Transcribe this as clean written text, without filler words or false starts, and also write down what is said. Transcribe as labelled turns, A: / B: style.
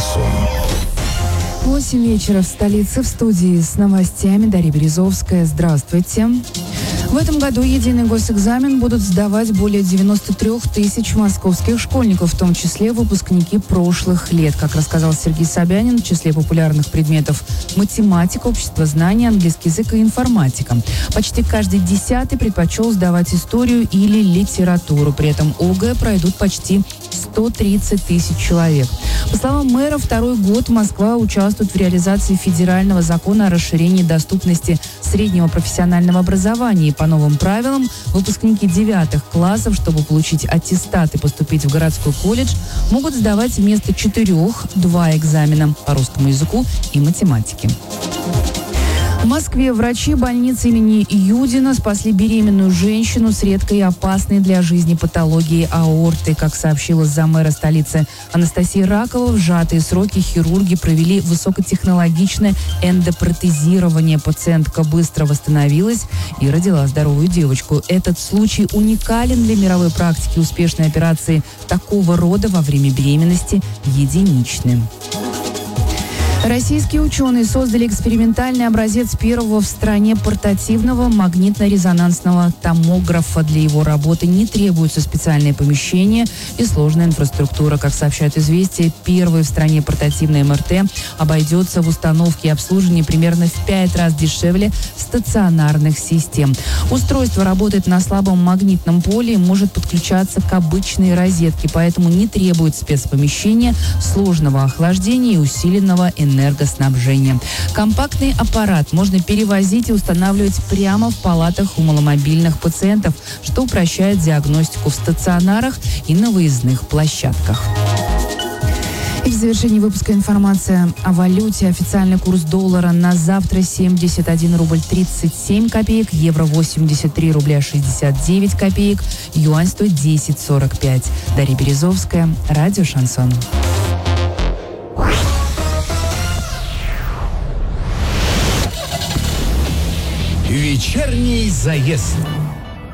A: Шансон.
B: 8 вечера в столице. В студии с новостями Дарья Березовская. Здравствуйте. В этом году единый госэкзамен будут сдавать более 93 тысяч московских школьников, в том числе выпускники прошлых лет. Как рассказал Сергей Собянин, в числе популярных предметов математика, обществознание, английский язык и информатика. Почти каждый 10-й предпочел сдавать историю или литературу. При этом ОГЭ пройдут почти 130 тысяч человек. По словам мэра, второй год Москва участвует в реализации федерального закона о расширении доступности среднего профессионального образования. По новым правилам, выпускники 9 классов, чтобы получить аттестат и поступить в городской колледж, могут сдавать вместо 4 2 экзамена по русскому языку и математике. В Москве врачи больницы имени Юдина спасли беременную женщину с редкой и опасной для жизни патологией аорты. Как сообщила замэра столицы Анастасия Ракова, в сжатые сроки хирурги провели высокотехнологичное эндопротезирование. Пациентка быстро восстановилась и родила здоровую девочку. Этот случай уникален для мировой практики. Успешные операции такого рода во время беременности единичны. Российские ученые создали экспериментальный образец первого в стране портативного магнитно-резонансного томографа. Для его работы не требуются специальные помещения и сложная инфраструктура. Как сообщают «Известия», первый в стране портативный МРТ обойдется в установке и обслуживании примерно в 5 раз дешевле стационарных систем. Устройство работает на слабом магнитном поле и может подключаться к обычной розетке, поэтому не требует спецпомещения, сложного охлаждения и усиленного энергоснабжения. Компактный аппарат можно перевозить и устанавливать прямо в палатах у маломобильных пациентов, что упрощает диагностику в стационарах и на выездных площадках. И в завершении выпуска информация о валюте. Официальный курс доллара на завтра 71 рубль 37 копеек, евро 83 рубля 69 копеек, юань стоит 10,45. Дарья Березовская, радио «Шансон».
A: Вечерний заезд.